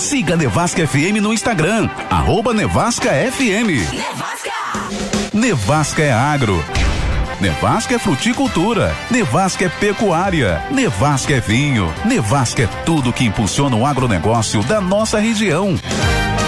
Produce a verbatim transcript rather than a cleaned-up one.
Siga Nevasca F M no Instagram, arroba Nevasca F M. Nevasca! Nevasca é agro. Nevasca é fruticultura. Nevasca é pecuária. Nevasca é vinho. Nevasca é tudo que impulsiona o agronegócio da nossa região.